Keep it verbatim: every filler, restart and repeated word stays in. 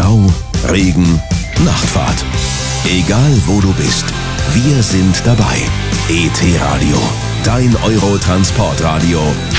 Stau, Regen, Nachtfahrt. Egal wo du bist, wir sind dabei. E T Radio, dein Euro-Transportradio